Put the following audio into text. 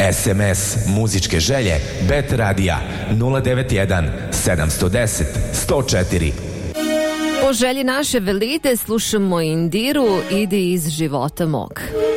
SMS muzičke želje Bet Radija 091 710 104. Po želji naše Velite slušamo Indiru, Idi iz života mog.